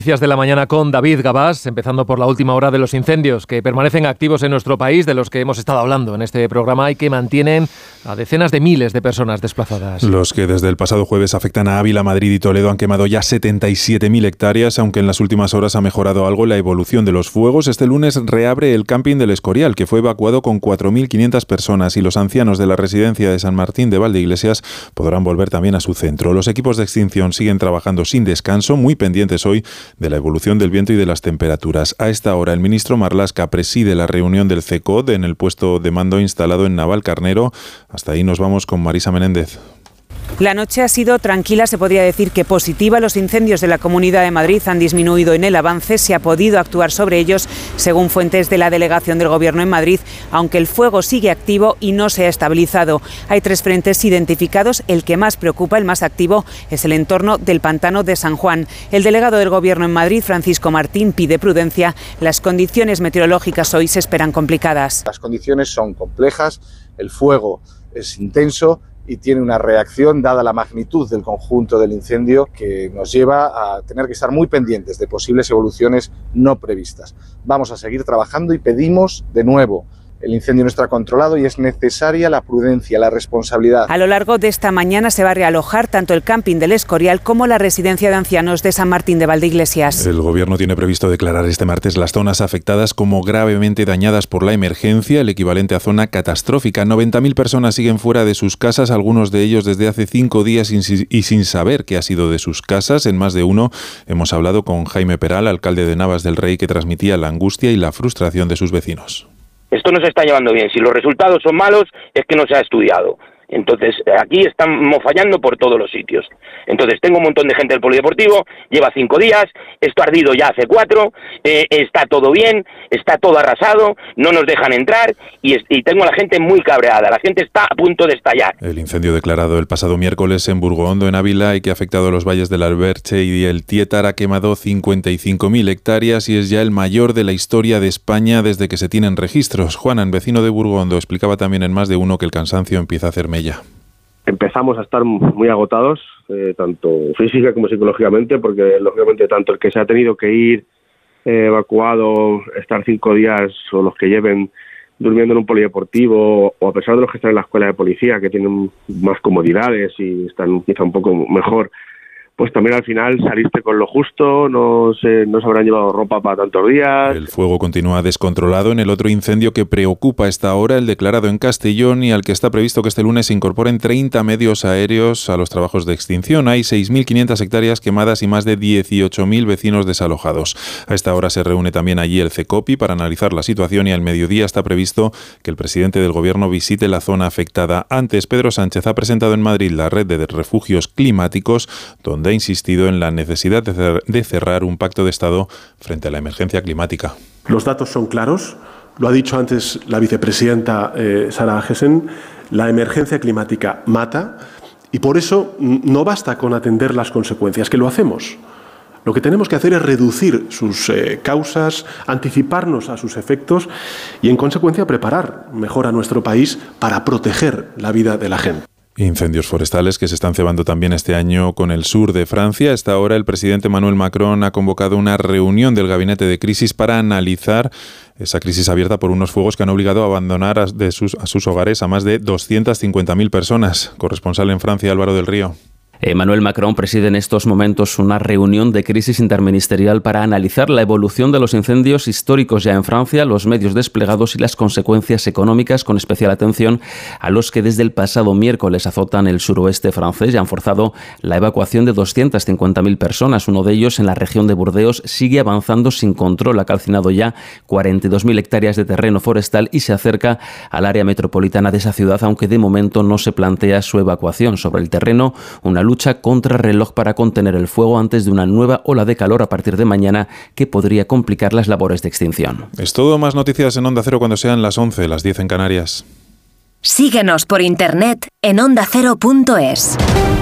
Noticias de la mañana con David Gabás, empezando por la última hora de los incendios que permanecen activos en nuestro país, de los que hemos estado hablando en este programa y que mantienen a decenas de miles de personas desplazadas. Los que desde el pasado jueves afectan a Ávila, Madrid y Toledo han quemado ya 77.000 hectáreas, aunque en las últimas horas ha mejorado algo la evolución de los fuegos. Este lunes reabre el camping del Escorial, que fue evacuado con 4.500 personas, y los ancianos de la residencia de San Martín de Valdeiglesias podrán volver también a su centro. Los equipos de extinción siguen trabajando sin descanso, muy pendientes hoy de la evolución del viento y de las temperaturas. A esta hora, el ministro Marlaska preside la reunión del CECOD en el puesto de mando instalado en Navalcarnero. Hasta ahí nos vamos con Marisa Menéndez. La noche ha sido tranquila, se podría decir que positiva. Los incendios de la Comunidad de Madrid han disminuido en el avance, se ha podido actuar sobre ellos, según fuentes de la delegación del Gobierno en Madrid, aunque el fuego sigue activo y no se ha estabilizado. Hay 3 frentes identificados. El que más preocupa, el más activo, es el entorno del pantano de San Juan. El delegado del Gobierno en Madrid, Francisco Martín, pide prudencia. Las condiciones meteorológicas hoy se esperan complicadas. Las condiciones son complejas, el fuego es intenso y tiene una reacción, dada la magnitud del conjunto del incendio, que nos lleva a tener que estar muy pendientes de posibles evoluciones no previstas. Vamos a seguir trabajando y pedimos de nuevo: el incendio no está controlado y es necesaria la prudencia, la responsabilidad. A lo largo de esta mañana se va a realojar tanto el camping del Escorial como la residencia de ancianos de San Martín de Valdeiglesias. El Gobierno tiene previsto declarar este martes las zonas afectadas como gravemente dañadas por la emergencia, el equivalente a zona catastrófica. 90.000 personas siguen fuera de sus casas, algunos de ellos desde hace 5 días y sin saber qué ha sido de sus casas. En Más de Uno hemos hablado con Jaime Peral, alcalde de Navas del Rey, que transmitía la angustia y la frustración de sus vecinos. Esto no se está llevando bien. Si los resultados son malos, es que no se ha estudiado. Entonces, aquí estamos fallando por todos los sitios. Entonces, tengo un montón de gente del polideportivo, lleva 5 días, esto ha ardido ya hace 4, está todo bien, está todo arrasado, no nos dejan entrar y tengo a la gente muy cabreada, la gente está a punto de estallar. El incendio declarado el pasado miércoles en Burgondo, en Ávila, y que ha afectado a los valles del Alberche y el Tietar, ha quemado 55.000 hectáreas y es ya el mayor de la historia de España desde que se tienen registros. Juanan, vecino de Burgondo, explicaba también en Más de Uno que el cansancio empieza a hacer mella. Empezamos a estar muy agotados, tanto física como psicológicamente, porque lógicamente tanto el que se ha tenido que ir evacuado, estar 5 días, o los que lleven durmiendo en un polideportivo, o a pesar de los que están en la escuela de policía, que tienen más comodidades y están quizá un poco mejor, pues también al final saliste con lo justo, no se habrán llevado ropa para tantos días. El fuego continúa descontrolado en el otro incendio que preocupa a esta hora, el declarado en Castellón, y al que está previsto que este lunes se incorporen 30 medios aéreos a los trabajos de extinción. Hay 6.500 hectáreas quemadas y más de 18.000 vecinos desalojados. A esta hora se reúne también allí el CECOPI para analizar la situación, y al mediodía está previsto que el presidente del Gobierno visite la zona afectada. Antes, Pedro Sánchez ha presentado en Madrid la red de refugios climáticos, donde ha insistido en la necesidad de cerrar un pacto de Estado frente a la emergencia climática. Los datos son claros, lo ha dicho antes la vicepresidenta Sara Agesen, la emergencia climática mata, y por eso no basta con atender las consecuencias, que lo hacemos. Lo que tenemos que hacer es reducir sus causas, anticiparnos a sus efectos y, en consecuencia, preparar mejor a nuestro país para proteger la vida de la gente. Incendios forestales que se están cebando también este año con el sur de Francia. A esta hora el presidente Emmanuel Macron ha convocado una reunión del gabinete de crisis para analizar esa crisis abierta por unos fuegos que han obligado a abandonar a sus hogares a más de 250.000 personas. Corresponsal en Francia, Álvaro del Río. Emmanuel Macron preside en estos momentos una reunión de crisis interministerial para analizar la evolución de los incendios históricos ya en Francia, los medios desplegados y las consecuencias económicas, con especial atención a los que desde el pasado miércoles azotan el suroeste francés y han forzado la evacuación de 250.000 personas. Uno de ellos, en la región de Burdeos, sigue avanzando sin control. Ha calcinado ya 42.000 hectáreas de terreno forestal y se acerca al área metropolitana de esa ciudad, aunque de momento no se plantea su evacuación. Sobre el terreno, una lucha contra reloj para contener el fuego antes de una nueva ola de calor a partir de mañana que podría complicar las labores de extinción. Es todo. Más noticias en Onda Cero cuando sean las 11, las 10 en Canarias. Síguenos por internet en ondacero.es.